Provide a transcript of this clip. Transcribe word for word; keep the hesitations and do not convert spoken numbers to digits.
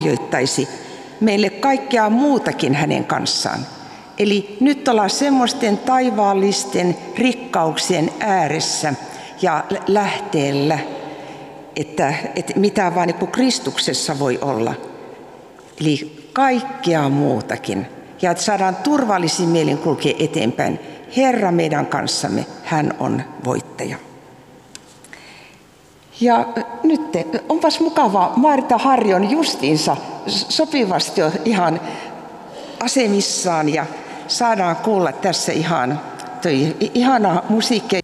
lahjoittaisi meille kaikkea muutakin hänen kanssaan. Eli nyt ollaan semmoisten taivaallisten rikkauksien ääressä ja lähteellä, että, että mitä vaan niin kuin Kristuksessa voi olla. Eli kaikkea muutakin. Ja että saadaan turvallisin mielin kulkea eteenpäin. Herra meidän kanssamme, hän on voittaja. Ja nyt onpas mukavaa, Marta Harri on justiinsa sopivasti jo ihan asemissaan ja saadaan kuulla tässä ihan toi ihana musiikki